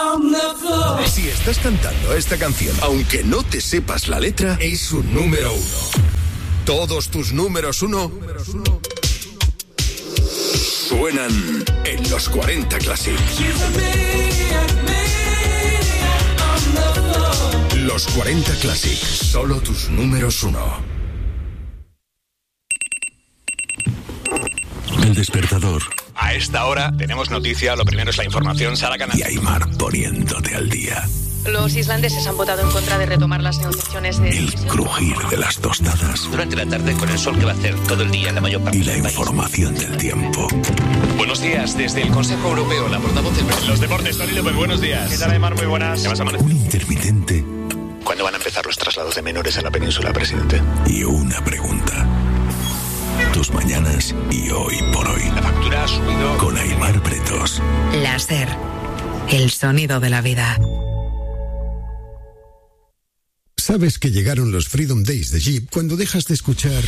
Si estás cantando esta canción, aunque no te sepas la letra, es un número uno. Todos tus números uno suenan en los 40 Classic. Los 40 Classic, solo tus números uno. El despertador. A esta hora tenemos noticia, lo primero es la información, Sara Canal. Y Aimar poniéndote al día. Los islandeses han votado en contra de retomar las negociaciones de... El crujir de las tostadas. Durante la tarde, con el sol que va a hacer todo el día en la mayor parte y la del país. Información del tiempo. Buenos días, desde el Consejo Europeo, la portavoz del... Los deportes, Tony López, buenos días. ¿Qué tal, Aimar? Muy buenas. ¿Qué vas a amanecer? Un intermitente. ¿Cuándo van a empezar los traslados de menores a la península, presidente? Y una pregunta. Tus mañanas y hoy por hoy. La factura ha subido... Con Aimar Pretos. Láser. El sonido de la vida. Sabes que llegaron los Freedom Days de Jeep cuando dejas de escuchar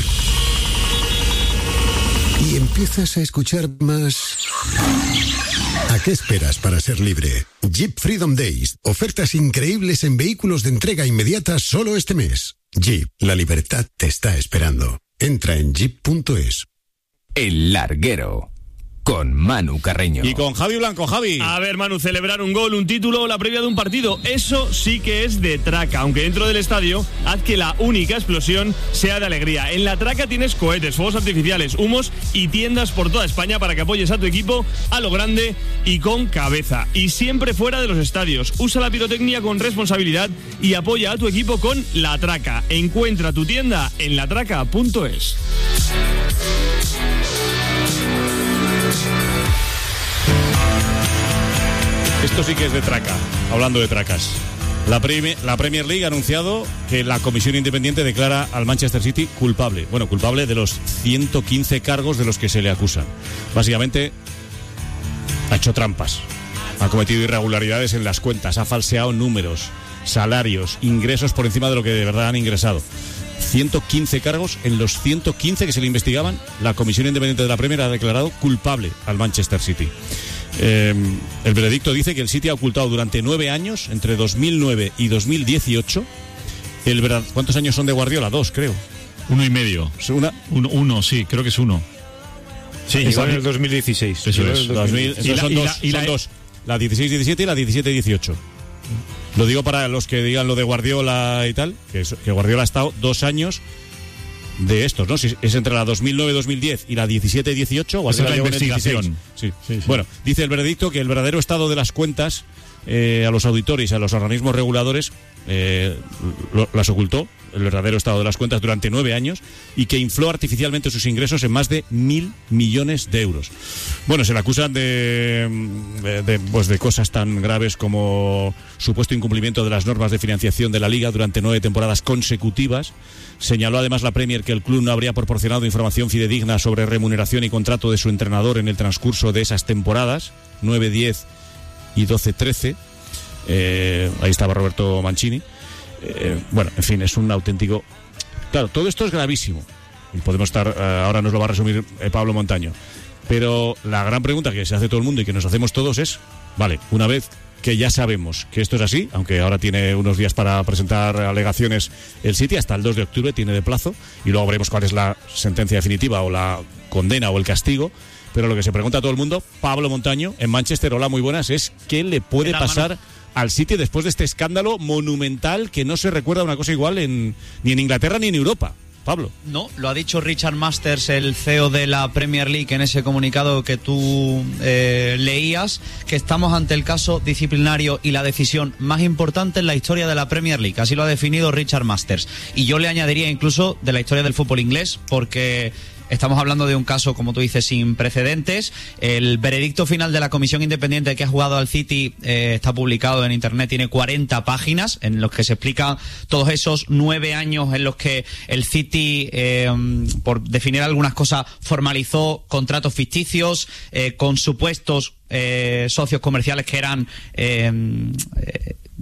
y empiezas a escuchar más. ¿A qué esperas para ser libre? Jeep Freedom Days. Ofertas increíbles en vehículos de entrega inmediata solo este mes. Jeep, la libertad te está esperando. Entra en jeep.es. El Larguero. Con Manu Carreño. Y con Javi Blanco. Javi. A ver, Manu, celebrar un gol, un título o la previa de un partido. Eso sí que es de traca. Aunque dentro del estadio, haz que la única explosión sea de alegría. En la traca tienes cohetes, fuegos artificiales, humos y tiendas por toda España para que apoyes a tu equipo a lo grande y con cabeza. Y siempre fuera de los estadios. Usa la pirotecnia con responsabilidad y apoya a tu equipo con La Traca. Encuentra tu tienda en latraca.es. Esto sí que es de traca, hablando de tracas. La Premier League ha anunciado que la Comisión Independiente declara al Manchester City culpable. Bueno, culpable de los 115 cargos de los que se le acusan. Básicamente, ha hecho trampas. Ha cometido irregularidades en las cuentas, ha falseado números, salarios, ingresos por encima de lo que de verdad han ingresado. 115 cargos, en los 115 que se le investigaban, la Comisión Independiente de la Premier ha declarado culpable al Manchester City. El veredicto dice que el City ha ocultado durante 9 años, entre 2009 y 2018, ¿cuántos años son de Guardiola? 2, creo. 1 y medio. Uno, sí, creo que es 1. Sí, llegó en el 2016. Eso es. Son dos. La 16-17 y la 17-18. Lo digo para los que digan lo de Guardiola y tal, que Guardiola ha estado 2 años de estos, ¿no? Si es entre la 2009-2010 y la 17-18 o es la investigación. Sí. Bueno, dice el veredicto que el verdadero estado de las cuentas a los auditores y a los organismos reguladores las ocultó, el verdadero estado de las cuentas, durante 9 años, y que infló artificialmente sus ingresos en más de 1.000 millones de euros. Bueno, se le acusan de cosas tan graves como supuesto incumplimiento de las normas de financiación de la Liga durante 9 temporadas consecutivas. Señaló además la Premier que el club no habría proporcionado información fidedigna sobre remuneración y contrato de su entrenador en el transcurso de esas temporadas, 9-10 y 12-13. Ahí estaba Roberto Mancini. Bueno, en fin, es un auténtico... Claro, todo esto es gravísimo. Y podemos estar... ahora nos lo va a resumir Pablo Montaño. Pero la gran pregunta que se hace todo el mundo y que nos hacemos todos es... Vale, una vez que ya sabemos que esto es así, aunque ahora tiene unos días para presentar alegaciones el City, hasta el 2 de octubre tiene de plazo, y luego veremos cuál es la sentencia definitiva o la condena o el castigo. Pero lo que se pregunta a todo el mundo, Pablo Montaño, en Manchester, hola, muy buenas, es ¿qué le puede pasar al City después de este escándalo monumental que no se recuerda una cosa igual ni en Inglaterra ni en Europa? Pablo. No, lo ha dicho Richard Masters, el CEO de la Premier League, en ese comunicado que tú leías, que estamos ante el caso disciplinario y la decisión más importante en la historia de la Premier League. Así lo ha definido Richard Masters. Y yo le añadiría incluso de la historia del fútbol inglés, porque... estamos hablando de un caso, como tú dices, sin precedentes. El veredicto final de la Comisión Independiente que ha jugado al City está publicado en internet, tiene 40 páginas en los que se explican todos esos 9 años en los que el City, por definir algunas cosas, formalizó contratos ficticios con supuestos socios comerciales que eran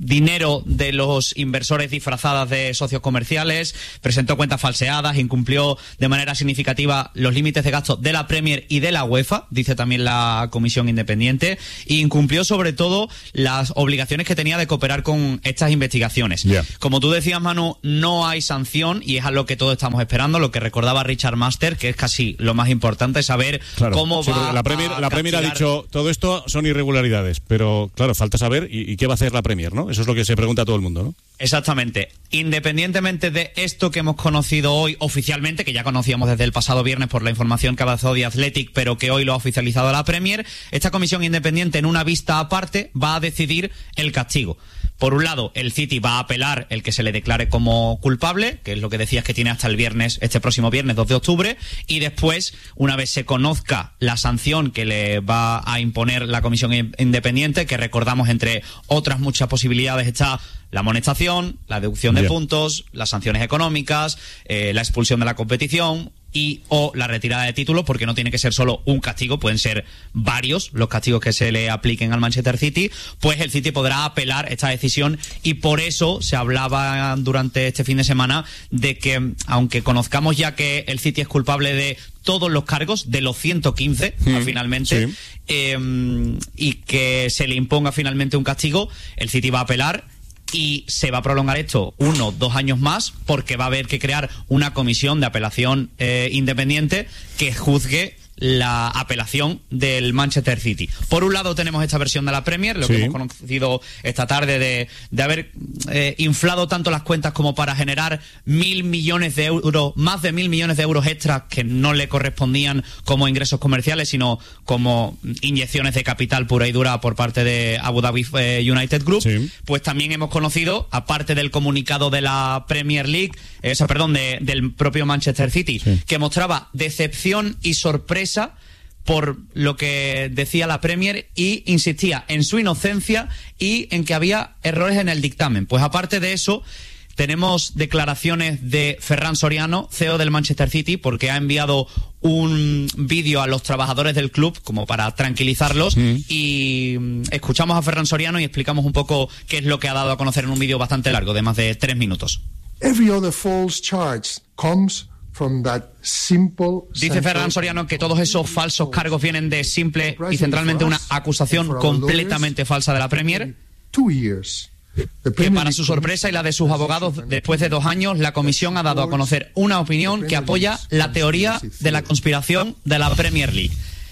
dinero de los inversores disfrazadas de socios comerciales, presentó cuentas falseadas, incumplió de manera significativa los límites de gasto de la Premier y de la UEFA, dice también la comisión independiente, e incumplió sobre todo las obligaciones que tenía de cooperar con estas investigaciones. Como tú decías, Manu, no hay sanción y es a lo que todos estamos esperando, lo que recordaba Richard Master, que es casi lo más importante, saber cómo va la Premier ha dicho, todo esto son irregularidades, pero claro, falta saber y qué va a hacer la Premier, ¿no? Eso es lo que se pregunta a todo el mundo, ¿no? Exactamente. Independientemente de esto que hemos conocido hoy oficialmente, que ya conocíamos desde el pasado viernes por la información que avanzó The Athletic, pero que hoy lo ha oficializado la Premier, esta comisión independiente en una vista aparte va a decidir el castigo. Por un lado, el City va a apelar el que se le declare como culpable, que es lo que decías que tiene hasta el viernes, este próximo viernes 2 de octubre, y después, una vez se conozca la sanción que le va a imponer la comisión independiente, que recordamos entre otras muchas posibilidades está la amonestación, la deducción de puntos, las sanciones económicas, la expulsión de la competición y o la retirada de títulos, porque no tiene que ser solo un castigo, pueden ser varios los castigos que se le apliquen al Manchester City, pues el City podrá apelar esta decisión y por eso se hablaba durante este fin de semana de que, aunque conozcamos ya que el City es culpable de todos los cargos, de los 115 finalmente, y que se le imponga finalmente un castigo, el City va a apelar y se va a prolongar esto 1 o 2 años más, porque va a haber que crear una comisión de apelación independiente que juzgue la apelación del Manchester City. Por un lado tenemos esta versión de la Premier, lo que hemos conocido esta tarde de haber inflado tanto las cuentas como para generar 1.000 millones de euros, más de 1.000 millones de euros extras que no le correspondían como ingresos comerciales, sino como inyecciones de capital pura y dura por parte de Abu Dhabi United Group. Pues también hemos conocido, aparte del comunicado de la Premier League, del propio Manchester City, que mostraba decepción y sorpresa por lo que decía la Premier y insistía en su inocencia y en que había errores en el dictamen. Pues aparte de eso, tenemos declaraciones de Ferran Soriano, CEO del Manchester City, porque ha enviado un vídeo a los trabajadores del club como para tranquilizarlos y escuchamos a Ferran Soriano y explicamos un poco qué es lo que ha dado a conocer en un vídeo bastante largo, de más de 3 minutos. Every other false charge comes from that simple. Dice Ferran Soriano que todos esos falsos cargos vienen de simple y centralmente una acusación completamente falsa de la Premier. 2 years. Que para su sorpresa y la de sus abogados, después de 2 años, la comisión ha dado a conocer una opinión que apoya la teoría de la conspiración de la Premier League.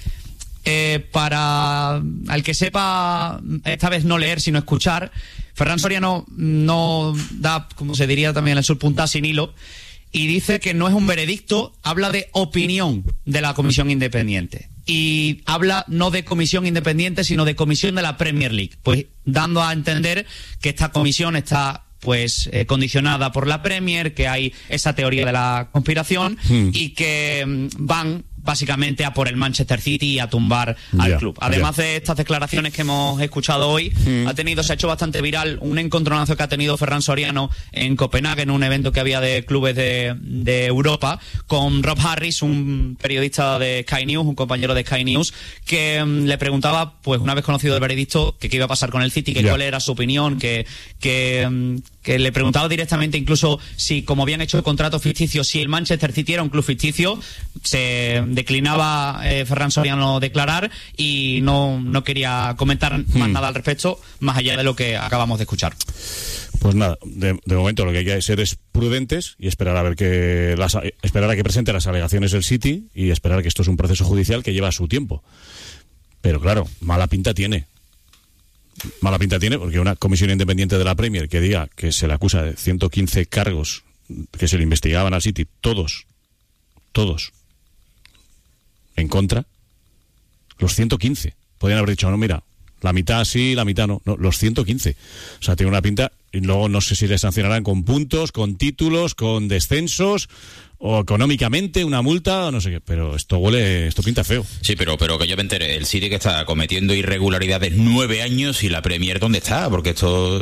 Para el que sepa, esta vez no leer sino escuchar, Ferran Soriano no da, como se diría también, el subpunta sin hilo, y dice que no es un veredicto, habla de opinión de la comisión independiente. Y habla no de comisión independiente, sino de comisión de la Premier League, pues dando a entender que esta comisión está condicionada por la Premier, que hay esa teoría de la conspiración y que van básicamente a por el Manchester City y a tumbar al club. Además de estas declaraciones que hemos escuchado hoy, se ha hecho bastante viral un encontronazo que ha tenido Ferran Soriano en Copenhague, en un evento que había de clubes de Europa, con Rob Harris, un periodista de Sky News, un compañero de Sky News, que le preguntaba, pues una vez conocido el veredicto, que qué iba a pasar con el City, que cuál era su opinión, que le preguntaba directamente incluso si, como habían hecho el contrato ficticio, si el Manchester City era un club ficticio. Se declinaba Ferran Soriano declarar y no quería comentar más nada al respecto, más allá de lo que acabamos de escuchar. Pues nada, de momento lo que hay que hacer es prudentes y esperar a que presente las alegaciones del City y esperar a que esto es un proceso judicial que lleva su tiempo. Pero claro, mala pinta tiene porque una comisión independiente de la Premier que diga que se le acusa de 115 cargos que se le investigaban al City, todos en contra, los 115. Podrían haber dicho, no, mira, la mitad sí, la mitad no, los 115. O sea, tiene una pinta, y luego no sé si le sancionarán con puntos, con títulos, con descensos, o económicamente una multa o no sé qué, pero esto pinta feo. Sí, pero que yo me enteré, el City que está cometiendo irregularidades 9 años y la Premier ¿dónde está? Porque esto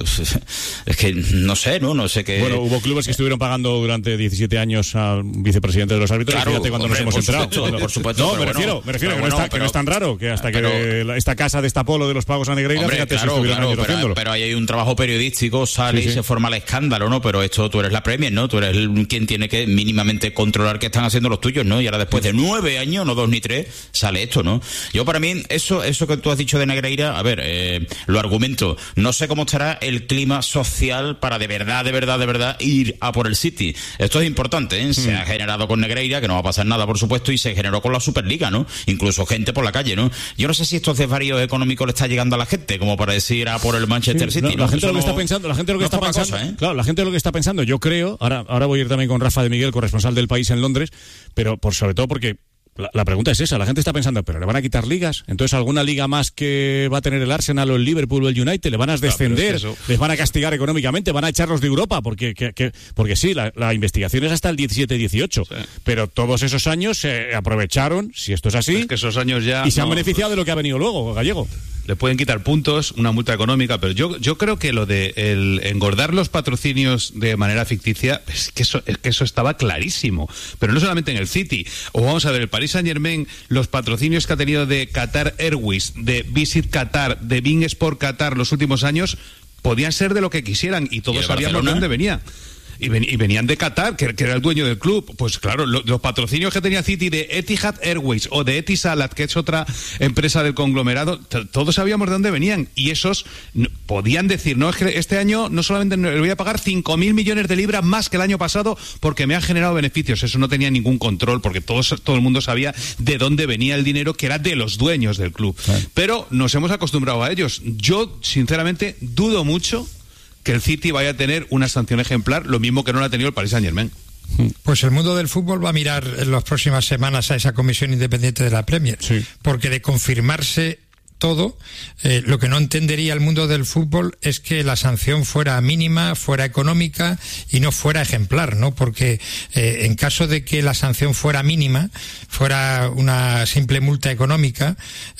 es que no sé qué. Bueno, hubo clubes que estuvieron pagando durante 17 años al vicepresidente de los árbitros, claro, y fíjate cuando nos hemos enterado. Por supuesto. No, me refiero que no es tan raro que hasta que esta casa destapó lo de los pagos a Negreira, fíjate si estuvieron años haciéndolo. Pero ahí hay un trabajo periodístico, sale y se forma el escándalo, ¿no? Pero esto tú eres la Premier, ¿no? Tú eres quien tiene que mínimamente controlar qué están haciendo los tuyos, ¿no? Y ahora después de 9 años, no 2 ni 3, sale esto, ¿no? Yo para mí, eso que tú has dicho de Negreira, a ver, lo argumento. No sé cómo estará el clima social para de verdad ir a por el City. Esto es importante, ¿eh? Se ha generado con Negreira, que no va a pasar nada, por supuesto, y se generó con la Superliga, ¿no? Incluso gente por la calle, ¿no? Yo no sé si estos desvaríos económicos le está llegando a la gente, como para decir a por el Manchester City. La gente lo que está pensando, claro, la gente lo que está pensando, yo creo, ahora voy a ir también con Rafa de Miguel, corresponsal del País en Londres, pero sobre todo porque la pregunta es esa, la gente está pensando, ¿pero le van a quitar ligas? Entonces, ¿alguna liga más que va a tener el Arsenal o el Liverpool o el United? ¿Le van a descender? ¿Les van a castigar económicamente? ¿Van a echarlos de Europa? Porque sí, la investigación es hasta el 17-18, pero todos esos años se aprovecharon, si esto es así, es que esos años ya y se han beneficiado de lo que ha venido luego, Gallego. Le pueden quitar puntos, una multa económica, pero yo creo que lo de el engordar los patrocinios de manera ficticia, es que eso estaba clarísimo. Pero no solamente en el City. O vamos a ver, el Paris Saint-Germain, los patrocinios que ha tenido de Qatar Airways, de Visit Qatar, de Bein Sport Qatar los últimos años, podían ser de lo que quisieran y todos sabíamos de dónde venía. Y venían de Qatar, que era el dueño del club. Pues claro, los patrocinios que tenía City de Etihad Airways o de Etisalat, que es otra empresa del conglomerado, todos sabíamos de dónde venían. Y esos podían decir, no, es que este año no solamente le voy a pagar 5.000 millones de libras más que el año pasado porque me han generado beneficios. Eso no tenía ningún control porque todo el mundo sabía de dónde venía el dinero, que era de los dueños del club. Pero nos hemos acostumbrado a ellos. Yo, sinceramente, dudo mucho que el City vaya a tener una sanción ejemplar, lo mismo que no la ha tenido el Paris Saint-Germain. Pues el mundo del fútbol va a mirar en las próximas semanas a esa comisión independiente de la Premier, porque de confirmarse todo, lo que no entendería el mundo del fútbol es que la sanción fuera mínima, fuera económica y no fuera ejemplar, ¿no? Porque en caso de que la sanción fuera mínima, fuera una simple multa económica,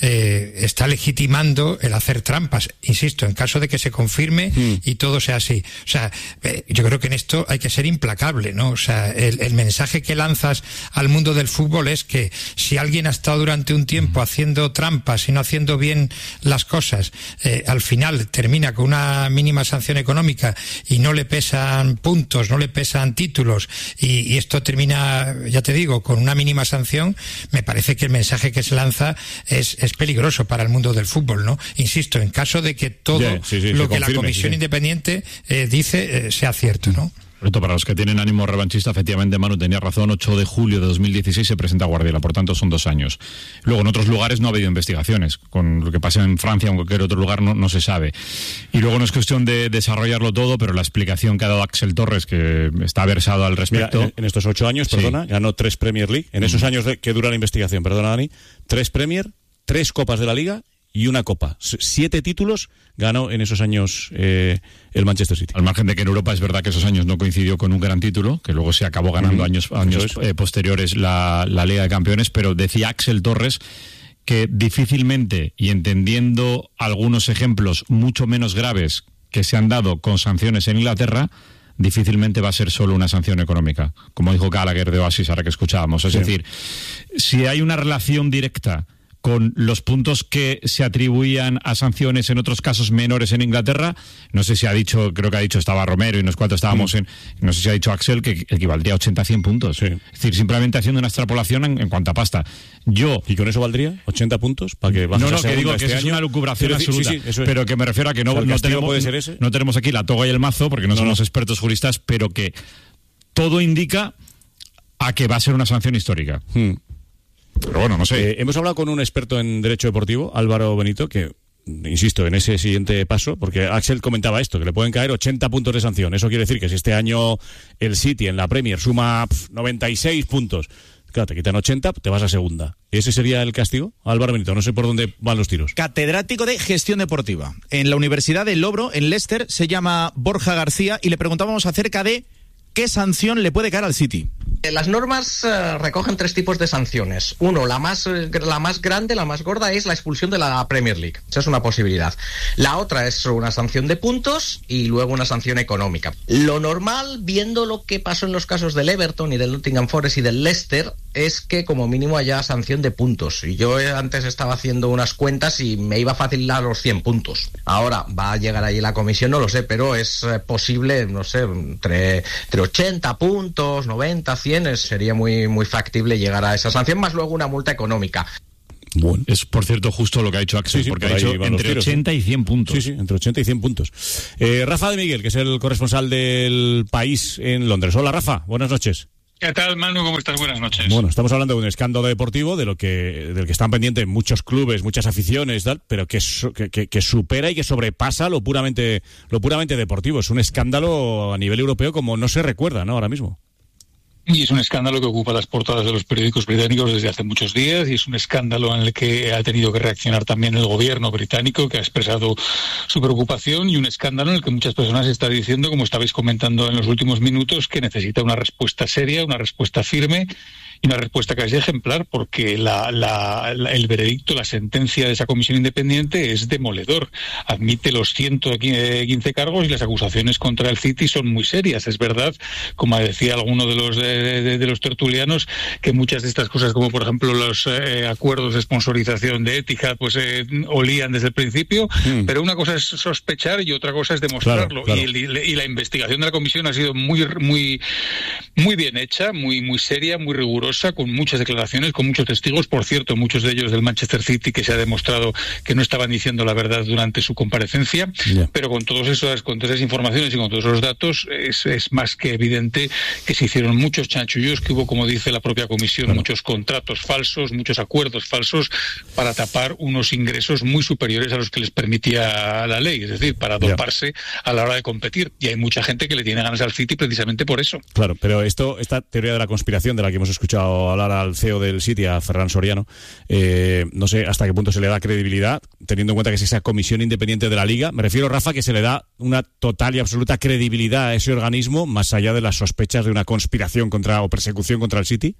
está legitimando el hacer trampas, insisto, en caso de que se confirme y todo sea así. O sea, yo creo que en esto hay que ser implacable, ¿no? O sea, el mensaje que lanzas al mundo del fútbol es que si alguien ha estado durante un tiempo haciendo trampas y no haciendo bien las cosas, al final termina con una mínima sanción económica y no le pesan puntos, no le pesan títulos y esto termina, ya te digo, con una mínima sanción. Me parece que el mensaje que se lanza es peligroso para el mundo del fútbol, ¿no? Insisto, en caso de que todo lo que la comisión independiente dice sea cierto, ¿no? Para los que tienen ánimo revanchista, efectivamente, Manu tenía razón, 8 de julio de 2016 se presenta Guardiola, por tanto son 2 años. Luego en otros lugares no ha habido investigaciones, con lo que pasa en Francia o en cualquier otro lugar no se sabe. Y luego no es cuestión de desarrollarlo todo, pero la explicación que ha dado Axel Torres, que está versado al respecto... Mira, en estos 8 años, ganó 3 Premier League, en esos años que dura la investigación, perdona Dani, 3 Premier, 3 Copas de la Liga y una Copa. 7 títulos ganó en esos años el Manchester City. Al margen de que en Europa es verdad que esos años no coincidió con un gran título, que luego se acabó ganando años posteriores la Liga de Campeones, pero decía Axel Torres que difícilmente, y entendiendo algunos ejemplos mucho menos graves que se han dado con sanciones en Inglaterra, difícilmente va a ser solo una sanción económica, como dijo Gallagher de Oasis ahora que escuchábamos. Es decir, si hay una relación directa con los puntos que se atribuían a sanciones en otros casos menores en Inglaterra, no sé si ha dicho, creo que ha dicho, estaba Romero y unos cuantos estábamos no sé si ha dicho Axel, que equivaldría a 80-100 puntos. Es decir, simplemente haciendo una extrapolación en cuanto a pasta. ¿Y con eso valdría 80 puntos? Para que no, que digo que es una lucubración absoluta, pero que me refiero a que no tenemos aquí la toga y el mazo, porque no somos expertos juristas, pero que todo indica a que va a ser una sanción histórica. Pero bueno, no sé. Hemos hablado con un experto en derecho deportivo, Álvaro Benito, que, insisto, en ese siguiente paso, porque Axel comentaba esto, que le pueden caer 80 puntos de sanción. Eso quiere decir que si este año el City en la Premier suma 96 puntos, claro, te quitan 80, te vas a segunda. ¿Ese sería el castigo? Álvaro Benito, no sé por dónde van los tiros. Catedrático de gestión deportiva en la Universidad de Loughborough, en Leicester, se llama Borja García, y le preguntábamos acerca de qué sanción le puede caer al City. Las normas recogen 3 tipos de sanciones. Uno, la más grande, la más gorda, es la expulsión de la Premier League. Esa es una posibilidad. La otra es una sanción de puntos y luego una sanción económica. Lo normal, viendo lo que pasó en los casos del Everton y del Nottingham Forest y del Leicester, es que como mínimo haya sanción de puntos. Y yo antes estaba haciendo unas cuentas y me iba fácil a los 100 puntos. Ahora va a llegar ahí la comisión, no lo sé, pero es posible, no sé, entre 80 puntos, 90, 100, sería muy, muy factible llegar a esa sanción, más luego una multa económica. Bueno, es por cierto justo lo que ha dicho Axel, porque ha dicho entre 80 y 100 puntos. Sí, entre 80 y 100 puntos. Rafa de Miguel, que es el corresponsal del País en Londres. Hola, Rafa, buenas noches. ¿Qué tal, Manu? ¿Cómo estás? Buenas noches. Bueno, estamos hablando de un escándalo deportivo del que están pendientes muchos clubes, muchas aficiones, tal, pero que supera y que sobrepasa lo puramente deportivo. Es un escándalo a nivel europeo como no se recuerda, ¿no? Ahora mismo. Y es un escándalo que ocupa las portadas de los periódicos británicos desde hace muchos días, y es un escándalo en el que ha tenido que reaccionar también el gobierno británico, que ha expresado su preocupación, y un escándalo en el que muchas personas están diciendo, como estabais comentando en los últimos minutos, que necesita una respuesta seria, una respuesta firme y una respuesta casi ejemplar, porque el veredicto, la sentencia de esa comisión independiente es demoledor. Admite los 115 cargos y las acusaciones contra el City son muy serias. Es verdad, como decía alguno de los tertulianos, que muchas de estas cosas, como por ejemplo los acuerdos de sponsorización de Etihad, pues olían desde el principio, pero una cosa es sospechar y otra cosa es demostrarlo. Claro. Y la investigación de la comisión ha sido muy, muy, muy bien hecha, muy, muy seria, muy rigurosa, con muchas declaraciones, con muchos testigos, por cierto, muchos de ellos del Manchester City, que se ha demostrado que no estaban diciendo la verdad durante su comparecencia, pero con todas esas informaciones y con todos esos datos es más que evidente que se hicieron muchos chanchullos, que hubo, como dice la propia comisión, muchos contratos falsos, muchos acuerdos falsos para tapar unos ingresos muy superiores a los que les permitía la ley, es decir, para doparse a la hora de competir, y hay mucha gente que le tiene ganas al City precisamente por eso. Claro, pero esta teoría de la conspiración de la que hemos escuchado hablar al CEO del City, a Ferran Soriano, no sé hasta qué punto se le da credibilidad, teniendo en cuenta que es esa comisión independiente de la Liga. Me refiero, Rafa, que se le da una total y absoluta credibilidad a ese organismo, más allá de las sospechas de una conspiración o persecución contra el City.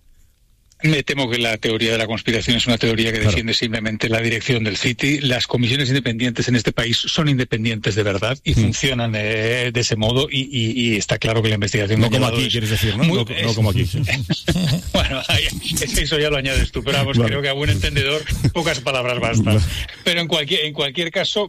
Me temo que la teoría de la conspiración es una teoría que defiende simplemente la dirección del City. Las comisiones independientes en este país son independientes de verdad y funcionan de ese modo, y está claro que la investigación... No como aquí, quieres decir, ¿no? No como aquí. Bueno, eso ya lo añades tú, pero vamos, creo que a buen entendedor pocas palabras bastan. Pero en cualquier caso,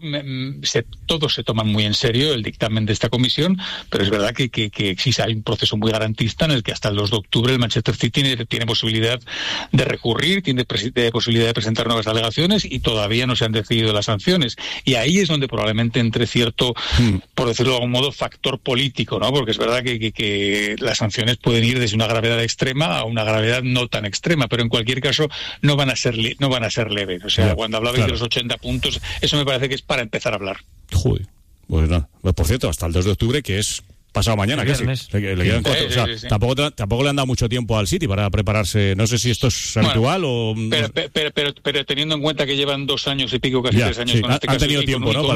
todos se toman muy en serio el dictamen de esta comisión, pero es verdad que existe, hay un proceso muy garantista en el que hasta el 2 de octubre el Manchester City tiene posibilidad de recurrir, tiene posibilidad de presentar nuevas alegaciones, y todavía no se han decidido las sanciones, y ahí es donde probablemente entre cierto, por decirlo de algún modo, factor político, ¿no? Porque es verdad que las sanciones pueden ir desde una gravedad extrema a una gravedad no tan extrema, pero en cualquier caso no van a ser leves. O sea, cuando hablabais de los 80 puntos, eso me parece que es para empezar a hablar. Joder, pues nada. Por cierto, hasta el 2 de octubre, que es pasado mañana, casi. Le quedan 4. O sea, sí. Tampoco le han dado mucho tiempo al City para prepararse. No sé si esto es habitual o... Pero teniendo en cuenta que llevan 2 años y pico, casi 3 años con este caso. Han tenido tiempo, ¿no?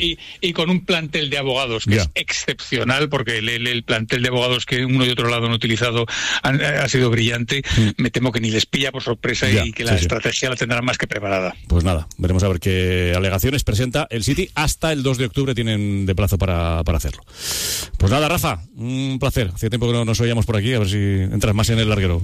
Y con un plantel de abogados que es excepcional, porque el plantel de abogados que uno y otro lado han utilizado ha sido brillante. Me temo que ni les pilla por sorpresa y que la estrategia la tendrán más que preparada. Pues nada, veremos a ver qué alegaciones presenta el City. Hasta el 2 de octubre tienen de plazo para hacerlo. Pues nada, Rafa, un placer. Hacía tiempo que no nos oíamos por aquí, a ver si entras más en el larguero.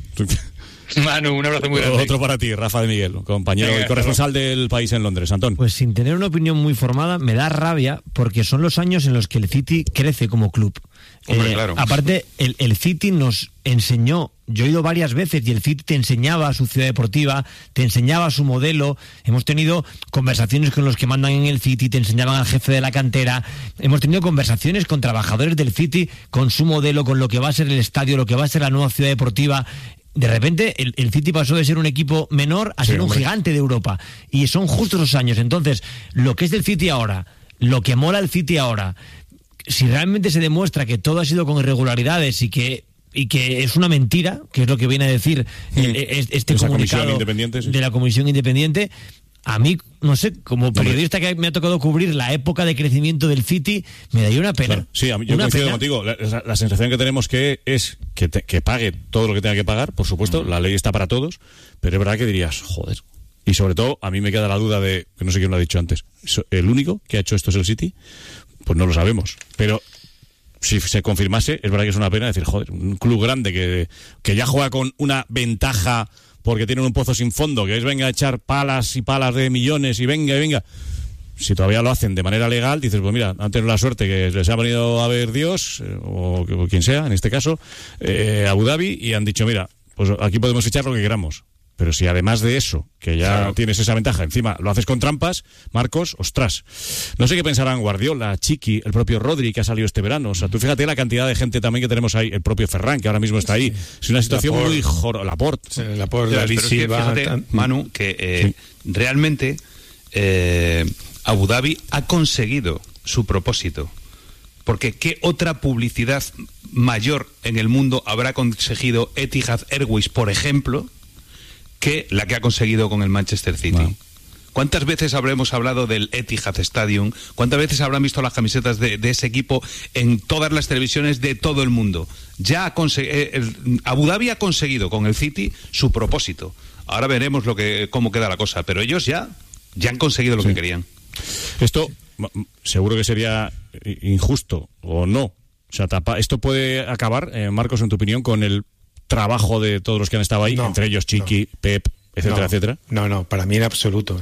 Manu, un abrazo muy grande. Otro para ti, Rafa de Miguel, compañero y corresponsal del País en Londres. Antón. Pues sin tener una opinión muy formada, me da rabia porque son los años en los que el City crece como club. Hombre, claro. Aparte, el City nos enseñó, yo he ido varias veces y el City te enseñaba su ciudad deportiva, te enseñaba su modelo. Hemos tenido conversaciones con los que mandan en el City, te enseñaban al jefe de la cantera. Hemos tenido conversaciones con trabajadores del City, con su modelo, con lo que va a ser el estadio, lo que va a ser la nueva ciudad deportiva. De repente el City pasó de ser un equipo menor a ser un gigante de Europa, y son justos esos años. Entonces, lo que es del City ahora, lo que mola el City ahora, si realmente se demuestra que todo ha sido con irregularidades y que es una mentira, que es lo que viene a decir este comunicado de la Comisión Independiente, a mí, no sé, como periodista que me ha tocado cubrir la época de crecimiento del City, me daría una pena. Claro, sí, yo coincido contigo. La sensación que tenemos es que pague todo lo que tenga que pagar, por supuesto, la ley está para todos, pero es verdad que dirías, joder. Y sobre todo, a mí me queda la duda de, que no sé quién lo ha dicho antes, ¿el único que ha hecho esto es el City? Pues no lo sabemos. Pero si se confirmase, es verdad que es una pena decir, joder, un club grande que ya juega con una ventaja porque tienen un pozo sin fondo, que es venga a echar palas y palas de millones y venga. Si todavía lo hacen de manera legal, dices, pues mira, han tenido la suerte que les ha venido a ver Dios, o quien sea, en este caso, Abu Dhabi, y han dicho, mira, pues aquí podemos echar lo que queramos. Pero si además de eso, que ya tienes esa ventaja, encima lo haces con trampas, Marcos, ostras. No sé qué pensarán Guardiola, Chiqui, el propio Rodri, que ha salido este verano. O sea, tú fíjate la cantidad de gente también que tenemos ahí, el propio Ferran, que ahora mismo está ahí. Es una situación muy Laporte. Laporte, David Silva. Fíjate, Manu, que realmente Abu Dhabi ha conseguido su propósito. Porque ¿qué otra publicidad mayor en el mundo habrá conseguido Etihad Airways, por ejemplo, que la que ha conseguido con el Manchester City? No. ¿Cuántas veces habremos hablado del Etihad Stadium? ¿Cuántas veces habrán visto las camisetas de ese equipo en todas las televisiones de todo el mundo? Abu Dhabi ha conseguido con el City su propósito. Ahora veremos cómo queda la cosa, pero ellos ya han conseguido lo que querían. Esto seguro que sería injusto, ¿o no? O sea, esto puede acabar, Marcos, en tu opinión, con el trabajo de todos los que han estado ahí, entre ellos Chiqui, Pep, etcétera. No, para mí en absoluto.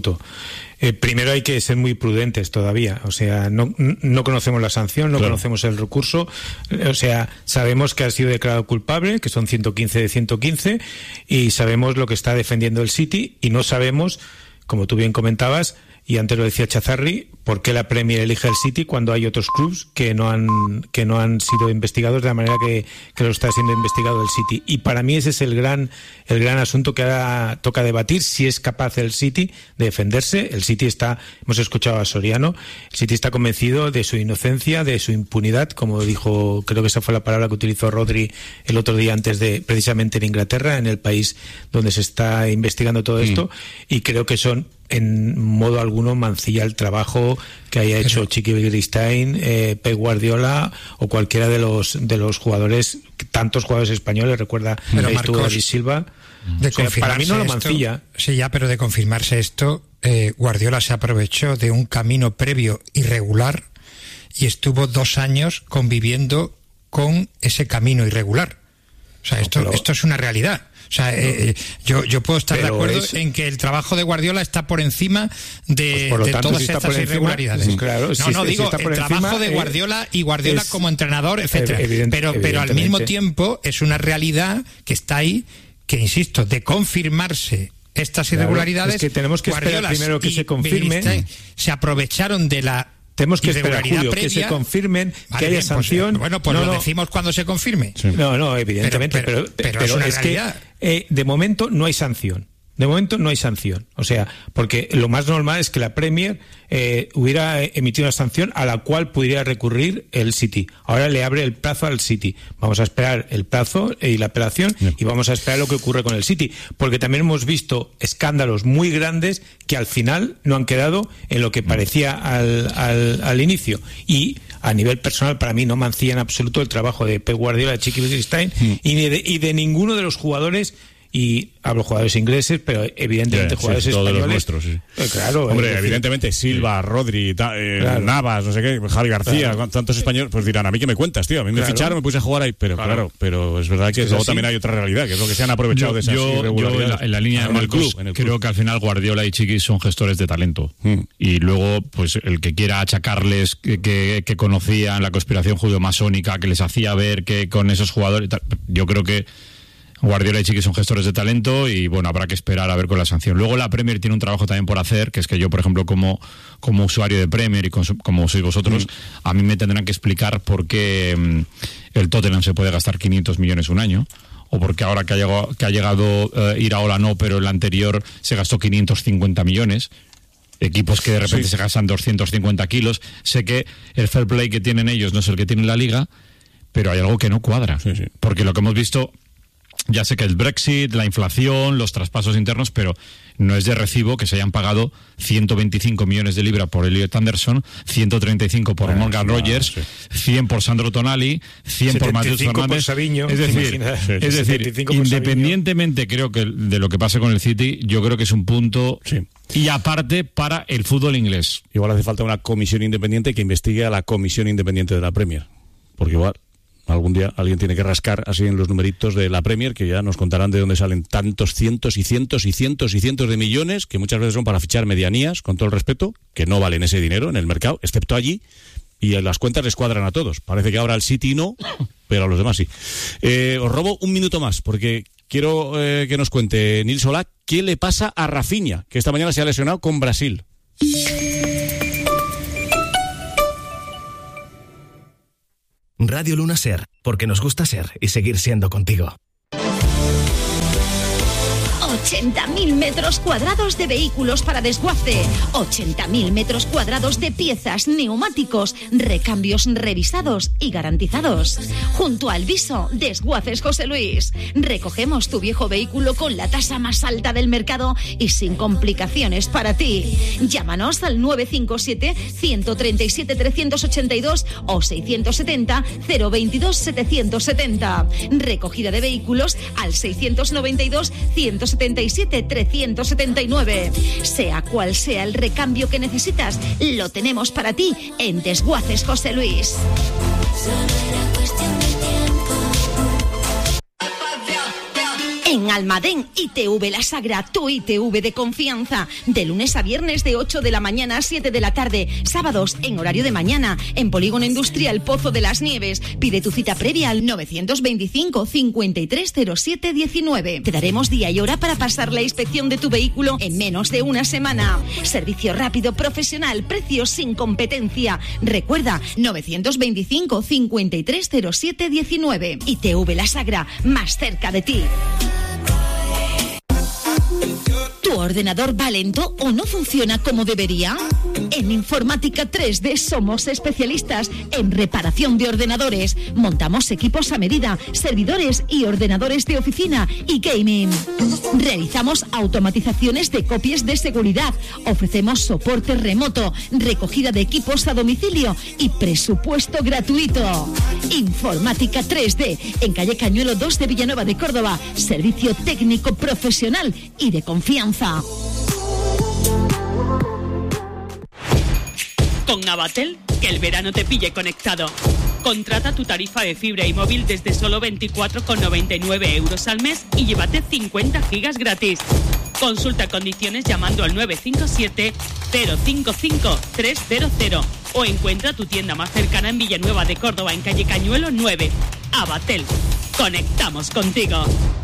Primero hay que ser muy prudentes todavía, o sea, no conocemos la sanción, no conocemos el recurso, o sea, sabemos que ha sido declarado culpable, que son 115 de 115, y sabemos lo que está defendiendo el City, y no sabemos, como tú bien comentabas, y antes lo decía Chazarri, ¿por qué la Premier elige el City cuando hay otros clubs que no han sido investigados de la manera que lo está siendo investigado el City? Y para mí ese es el gran asunto que ahora toca debatir, si es capaz el City de defenderse. El City hemos escuchado a Soriano, el City está convencido de su inocencia, de su impunidad, como dijo, creo que esa fue la palabra que utilizó Rodri el otro día precisamente en Inglaterra, en el país donde se está investigando todo esto, y creo que son en modo alguno mancilla el trabajo que haya hecho Chiqui Begiristain, Pep Guardiola o cualquiera de los jugadores, tantos jugadores españoles, recuerda David Silva. Para mí no lo mancilla. Sí, pero de confirmarse esto, Guardiola se aprovechó de un camino previo irregular y estuvo 2 años conviviendo con ese camino irregular. O sea, esto es una realidad. O sea, yo puedo estar de acuerdo en que el trabajo de Guardiola está por encima de todas estas irregularidades. Claro, digo, el trabajo de Guardiola y Guardiola como entrenador, etcétera. Pero al mismo tiempo es una realidad que está ahí, que insisto, de confirmarse estas irregularidades. Es que tenemos que esperar primero que se confirme. Se aprovecharon de la tenemos que esperar, Julio, previa, que se confirmen, que haya sanción. Pues lo decimos cuando se confirme. Sí. No, evidentemente, pero es realidad. Que de momento no hay sanción. O sea, porque lo más normal es que la Premier hubiera emitido una sanción a la cual pudiera recurrir el City. Ahora le abre el plazo al City. Vamos a esperar el plazo y la apelación y vamos a esperar lo que ocurre con el City. Porque también hemos visto escándalos muy grandes que al final no han quedado en lo que parecía al inicio. Y a nivel personal, para mí no mancilla en absoluto el trabajo de Pep Guardiola, de Chiqui Begiristain y de ninguno de los jugadores. Y hablo jugadores ingleses, pero evidentemente jugadores españoles. Todos los nuestros, sí. Claro. Hombre, evidentemente Silva, Rodri, Navas, no sé qué, Javi García, tantos españoles, pues dirán, ¿a mí qué me cuentas, tío? A mí me ficharon, me puse a jugar ahí, pero es verdad que luego también hay otra realidad, que es lo que se han aprovechado de esas irregularidades. Yo en la línea de Marcos, creo que al final Guardiola y Chiqui son gestores de talento. Y luego, pues el que quiera achacarles que conocían la conspiración judeo-masónica, que les hacía ver que con esos jugadores, yo creo que Guardiola y Chiqui son gestores de talento y bueno, habrá que esperar a ver con la sanción. Luego la Premier tiene un trabajo también por hacer, que es que yo, por ejemplo, como usuario de Premier y como sois vosotros, a mí me tendrán que explicar por qué el Tottenham se puede gastar 500 millones un año, o porque ahora que ha llegado Iraola no, pero el anterior se gastó 550 millones. Equipos que de repente se gastan 250 kilos. Sé que el fair play que tienen ellos no es el que tiene la Liga, pero hay algo que no cuadra. Porque lo que hemos visto Ya sé que el Brexit, la inflación, los traspasos internos, pero no es de recibo que se hayan pagado 125 millones de libras por Elliot Anderson, 135 por Morgan Rogers, 100 por Sandro Tonali, 100 por Mateus Fernández. Sabiño, es decir, independientemente creo que de lo que pase con el City, yo creo que es un punto y aparte para el fútbol inglés. Igual hace falta una comisión independiente que investigue a la comisión independiente de la Premier, porque igual algún día alguien tiene que rascar así en los numeritos de la Premier, que ya nos contarán de dónde salen tantos cientos y cientos y cientos y cientos de millones, que muchas veces son para fichar medianías, con todo el respeto, que no valen ese dinero en el mercado, excepto allí, y en las cuentas les cuadran a todos. Parece que ahora al City no, pero a los demás sí. Os robo un minuto más, porque quiero que nos cuente Nils Solá qué le pasa a Rafinha, que esta mañana se ha lesionado con Brasil. Radio Luna Ser, porque nos gusta ser y seguir siendo contigo. 80.000 metros cuadrados de vehículos para desguace, 80.000 metros cuadrados de piezas, neumáticos, recambios revisados y garantizados. Junto al Viso, Desguaces José Luis. Recogemos tu viejo vehículo con la tasa más alta del mercado y sin complicaciones para ti. Llámanos al 957-137-382 o 670-022-770. Recogida de vehículos al 692-177-379. Sea cual sea el recambio que necesitas, lo tenemos para ti en Desguaces José Luis. En Almadén, ITV La Sagra, tu ITV de confianza. De lunes a viernes de 8 de la mañana a 7 de la tarde. Sábados en horario de mañana. En Polígono Industrial Pozo de las Nieves. Pide tu cita previa al 925 5307 19. Te daremos día y hora para pasar la inspección de tu vehículo en menos de una semana. Servicio rápido, profesional, precios sin competencia. Recuerda, 925 5307 19. ITV La Sagra, más cerca de ti. ¿Tu ordenador va lento o no funciona como debería? En Informática 3D somos especialistas en reparación de ordenadores. Montamos equipos a medida, servidores y ordenadores de oficina y gaming. Realizamos automatizaciones de copias de seguridad. Ofrecemos soporte remoto, recogida de equipos a domicilio y presupuesto gratuito. Informática 3D, en calle Cañuelo 2 de Villanueva de Córdoba. Servicio técnico profesional y de confianza. Con Avatel, que el verano te pille conectado. Contrata tu tarifa de fibra y móvil desde solo 24,99 euros al mes y llévate 50 gigas gratis. Consulta condiciones llamando al 957 055 300 o encuentra tu tienda más cercana en Villanueva de Córdoba, en calle Cañuelo 9. Avatel, conectamos contigo.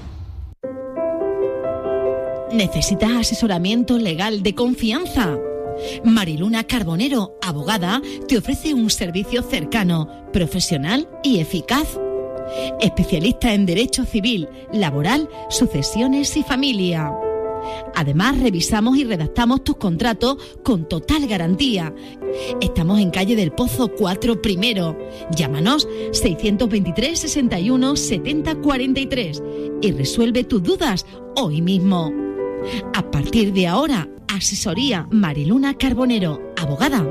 ¿Necesitas asesoramiento legal de confianza? Mariluna Carbonero, abogada, te ofrece un servicio cercano, profesional y eficaz. Especialista en derecho civil, laboral, sucesiones y familia. Además, revisamos y redactamos tus contratos con total garantía. Estamos en calle del Pozo 4 Primero. Llámanos 623 61 70 43 y resuelve tus dudas hoy mismo. A partir de ahora, asesoría Mariluna Carbonero, abogada.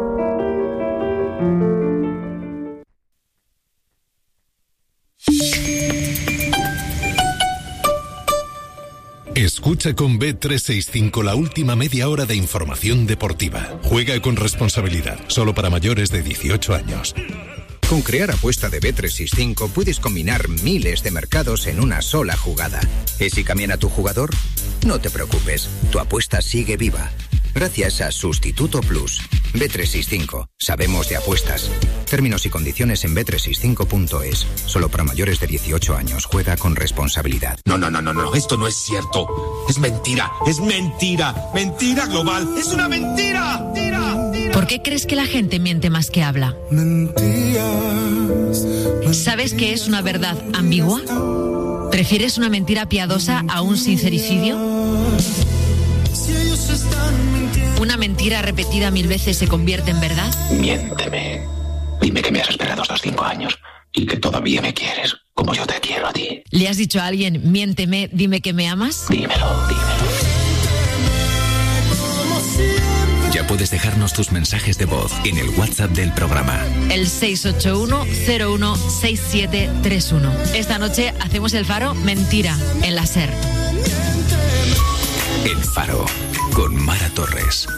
Escucha con Bet365 la última media hora de información deportiva. Juega con responsabilidad, solo para mayores de 18 años. Con Crear Apuesta de Bet365 puedes combinar miles de mercados en una sola jugada. ¿Y si cambian tu jugador? No te preocupes, tu apuesta sigue viva. Gracias a Sustituto Plus. Bet365. Sabemos de apuestas. Términos y condiciones en bet365.es. Solo para mayores de 18 años. Juega con responsabilidad. No. Esto no es cierto. Es mentira. Es mentira. Mentira global. Es una mentira. ¿Por qué crees que la gente miente más que habla? ¿Sabes qué es una verdad ambigua? ¿Prefieres una mentira piadosa a un sincericidio? ¿Una mentira repetida 1000 veces se convierte en verdad? Miénteme. Dime que me has esperado estos 5 años y que todavía me quieres. como yo te quiero a ti. ¿Le has dicho a alguien, miénteme, dime que me amas? Dímelo. Ya puedes dejarnos tus mensajes de voz en el WhatsApp del programa. El 681-016731. Esta noche hacemos el Faro Mentira en la SER. El Faro, con Mara Torres.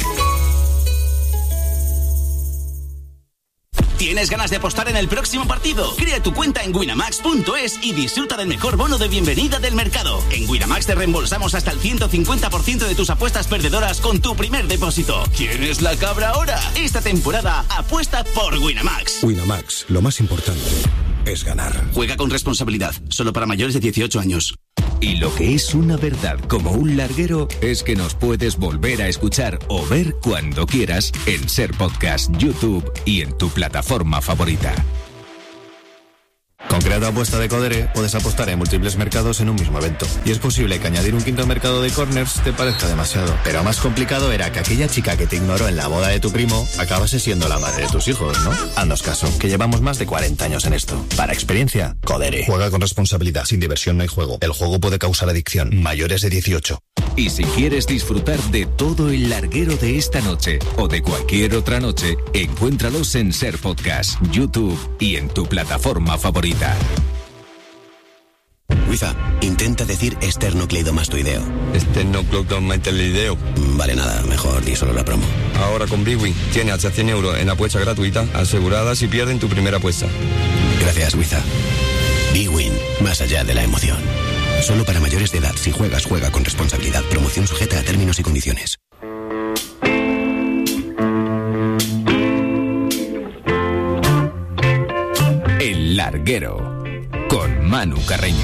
¿Tienes ganas de apostar en el próximo partido? Crea tu cuenta en winamax.es y disfruta del mejor bono de bienvenida del mercado. En Winamax te reembolsamos hasta el 150% de tus apuestas perdedoras con tu primer depósito. ¿Quién es la cabra ahora? Esta temporada apuesta por Winamax. Winamax, lo más importante es ganar. Juega con responsabilidad, solo para mayores de 18 años. Y lo que es una verdad como un larguero es que nos puedes volver a escuchar o ver cuando quieras en Ser Podcast, YouTube y en tu plataforma favorita. Con Crea tu apuesta de Codere puedes apostar en múltiples mercados en un mismo evento. Y es posible que añadir un quinto mercado de corners te parezca demasiado. Pero más complicado era que aquella chica que te ignoró en la boda de tu primo acabase siendo la madre de tus hijos, ¿no? Haznos caso, que llevamos más de 40 años en esto. Para experiencia, Codere. Juega con responsabilidad. Sin diversión no hay juego. El juego puede causar adicción. Mayores de 18. Y si quieres disfrutar de todo el larguero de esta noche o de cualquier otra noche, encuéntralos en Ser Podcast, YouTube y en tu plataforma favorita. Wiza, intenta decir esternocleidomastoideo. Esternocleidomastoideo. Vale, nada, mejor di solo la promo. Ahora con Bwin tienes hasta 100 euros en apuesta gratuita asegurada si pierden tu primera apuesta. Gracias, Wiza. Bwin, más allá de la emoción. Solo para mayores de edad. Si juegas, juega con responsabilidad. Promoción sujeta a términos y condiciones. El larguero con Manu Carreño.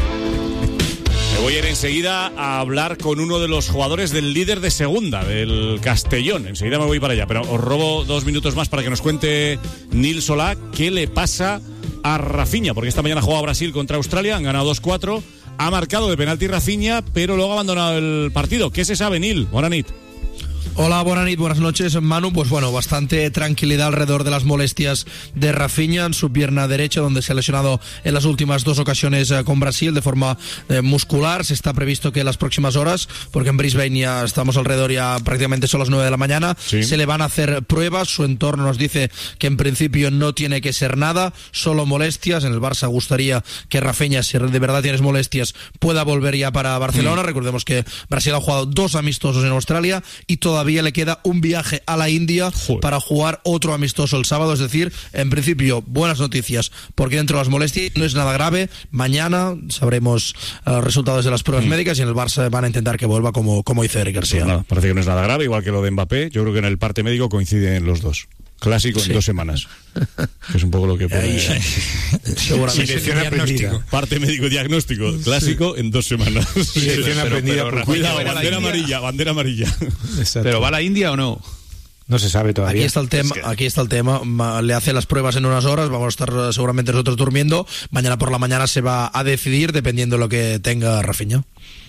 Me voy a ir enseguida a hablar con uno de los jugadores del líder de segunda, del Castellón. Enseguida me voy para allá, pero os robo 2 minutos más para que nos cuente Nil Solá qué le pasa a Rafinha, porque esta mañana ha jugado Brasil contra Australia, han ganado 2-4, ha marcado de penalti Rafinha, pero luego ha abandonado el partido. ¿Qué se sabe, Nil? Buenas noches. Hola, buenas noches, Manu. Pues bueno, bastante tranquilidad alrededor de las molestias de Rafinha en su pierna derecha, donde se ha lesionado en las últimas 2 ocasiones con Brasil de forma muscular. Se está previsto que en las próximas horas, porque en Brisbane ya estamos alrededor, ya prácticamente son las 9 de la mañana, se le van a hacer pruebas. Su entorno nos dice que en principio no tiene que ser nada, solo molestias. En el Barça gustaría que Rafinha, si de verdad tienes molestias, pueda volver ya para Barcelona. Recordemos que Brasil ha jugado 2 amistosos en Australia y todavía le queda un viaje a la India para jugar otro amistoso el sábado. Es decir, en principio, buenas noticias, porque dentro de las molestias no es nada grave. Mañana sabremos los resultados de las pruebas médicas y en el Barça van a intentar que vuelva como dice Eric García. Pues nada, parece que no es nada grave, igual que lo de Mbappé. Yo creo que en el parte médico coinciden los dos. Clásico en 2 semanas. Es un poco lo que pone. Seguramente. Diagnóstico. Parte médico diagnóstico. Clásico en 2 semanas. Aprendida. Cuidado, bandera amarilla. Exacto. ¿Pero va a la India o no? No se sabe todavía. Aquí está el tema. Le hace las pruebas en unas horas. Vamos a estar seguramente nosotros durmiendo. Mañana por la mañana se va a decidir dependiendo de lo que tenga Rafinha.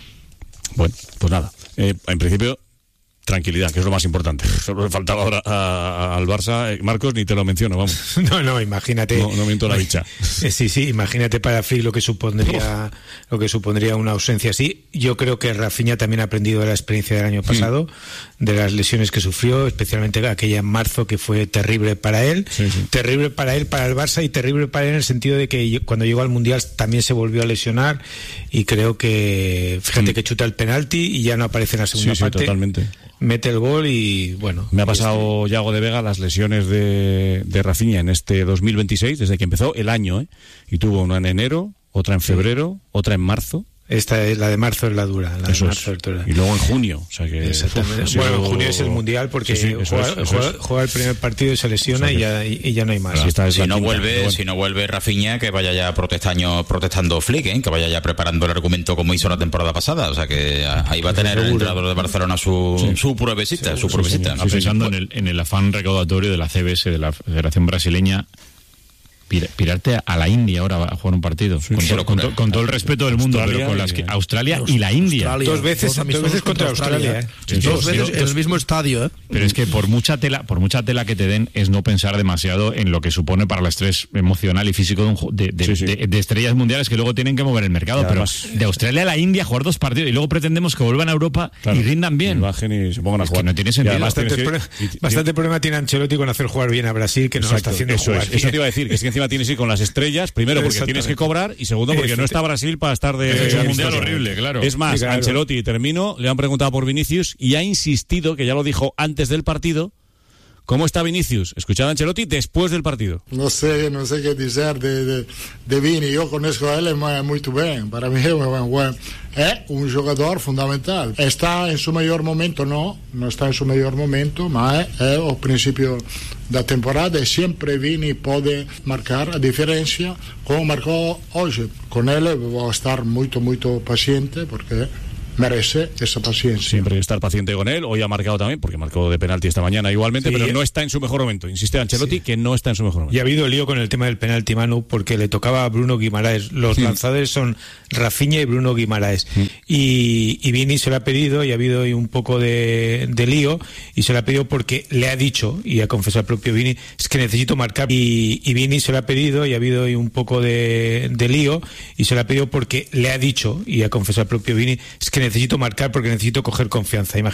Bueno, pues nada. En principio, tranquilidad, que es lo más importante. Solo le faltaba ahora al Barça. Marcos, ni te lo menciono, vamos. No, imagínate. No miento la bicha. Sí, imagínate para Flick lo que supondría una ausencia así. Yo creo que Rafinha también ha aprendido de la experiencia del año pasado, de las lesiones que sufrió, especialmente aquella en marzo que fue terrible para él. Terrible para él, para el Barça, y terrible para él en el sentido de que cuando llegó al Mundial también se volvió a lesionar, y creo que, fíjate que chuta el penalti y ya no aparece en la segunda parte. Sí, totalmente. Mete el gol y bueno. Me ha pasado Yago de Vega las lesiones de Rafinha en este 2026, desde que empezó el año, y tuvo una en enero, otra en febrero, otra en marzo. Esta es la de marzo, es la dura. Y luego en junio. O sea que, exactamente. Bueno, en junio es el Mundial porque juega el primer partido y se lesiona, o sea y ya no hay más. Si no vuelve Rafinha, que vaya ya protestando Flick, que vaya ya preparando el argumento como hizo la temporada pasada. O sea que ahí va a tener el entrenador de Barcelona su pruebecita. Pensando en el afán recaudatorio de la CBS, de la Federación Brasileña, pirarte a la India ahora a jugar un partido. Con todo el respeto del mundo, pero con Australia y la India. Dos veces contra Australia. Dos veces en el mismo estadio. Pero es que por mucha tela que te den es no pensar demasiado en lo que supone para el estrés emocional y físico de estrellas mundiales que luego tienen que mover el mercado. Pero además, de Australia a la India jugar 2 partidos y luego pretendemos que vuelvan a Europa y rindan bien. Bajen y se pongan a jugar. Que no tiene sentido. Bastante problema tiene Ancelotti con hacer jugar bien a Brasil, que no lo está haciendo jugar bien. Eso te iba a decir, que es que encima tienes que ir con las estrellas, primero porque tienes que cobrar y segundo porque no está Brasil para estar de un mundial horrible, claro. Es más, claro. Ancelotti, termino, le han preguntado por Vinicius y ha insistido, que ya lo dijo antes del partido, ¿cómo está Vinicius? Escuchad a Ancelotti después del partido. No sé qué decir de Vini. Yo conozco a él muy bien. Para mí es un jugador fundamental. ¿Está en su mejor momento? No está en su mejor momento, mas es al principio da temporada e siempre Vini puede marcar a diferencia como marcó hoy. Con él voy a estar muy paciente porque merece esa paciencia. Siempre estar paciente con él. Hoy ha marcado también, porque marcó de penalti esta mañana igualmente, pero no está en su mejor momento. Insiste Ancelotti que no está en su mejor momento. Y ha habido lío con el tema del penalti, Manu, porque le tocaba a Bruno Guimaraes. Los lanzadores son Rafinha y Bruno Guimaraes. Y Vini se lo ha pedido y ha habido ahí un poco de lío, y se lo ha pedido porque le ha dicho, y ha confesado el propio Vini, es que necesito marcar. Y Vini se lo ha pedido y ha habido ahí un poco de lío, y se lo ha pedido porque le ha dicho, y ha confesado el propio Vini, es que necesito marcar porque necesito coger confianza.